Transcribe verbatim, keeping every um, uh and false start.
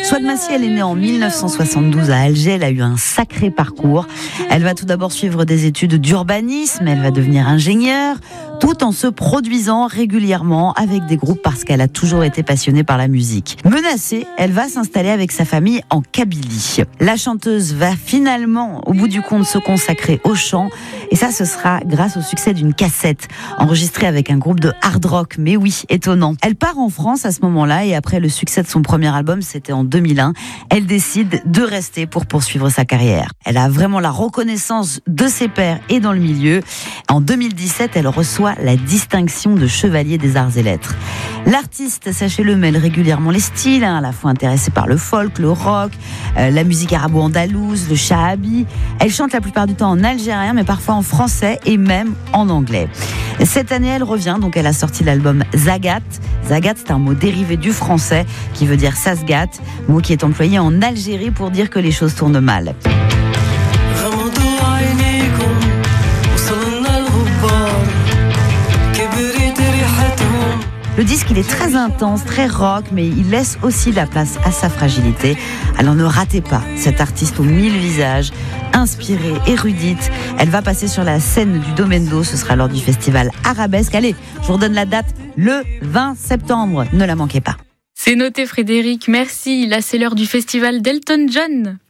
Souad Massi, elle est née en mille neuf cent soixante-douze à Alger. Elle a eu un sacré parcours. Elle va tout d'abord suivre des études d'urbanisme. Elle va devenir ingénieure, tout en se produisant régulièrement avec des groupes parce qu'elle a toujours été passionnée par la musique. Menacée, elle va s'installer avec sa famille en Kabylie. La chanteuse va finalement, au bout du compte, se consacrer au chant. Et ça, ce sera grâce au succès d'une cassette enregistrée avec un groupe de hard rock. Mais oui, étonnant. Elle part en France à ce moment-là et après le succès de son premier album, c'était en deux mille un, elle décide de rester pour poursuivre sa carrière. Elle a vraiment la reconnaissance de ses pairs et dans le milieu. En deux mille dix-sept, elle reçoit la distinction de chevalier des arts et lettres. L'artiste, sachez-le, mêle régulièrement les styles, hein, à la fois intéressée par le folk, le rock, euh, la musique arabo-andalouse, le shahabi. Elle chante la plupart du temps en algérien, mais parfois en français et même en anglais. Cette année, elle revient, donc elle a sorti l'album Zagat. Zagat, c'est un mot dérivé du français qui veut dire ça se gâte, mot qui est employé en Algérie pour dire que les choses tournent mal. Le disque, il est très intense, très rock, mais il laisse aussi la place à sa fragilité. Alors ne ratez pas cette artiste aux mille visages, inspirée, érudite. Elle va passer sur la scène du Domendo, ce sera lors du festival Arabesque. Allez, je vous redonne la date, le vingt septembre, ne la manquez pas. C'est noté Frédéric, merci. Là c'est l'heure du festival d'Elton John.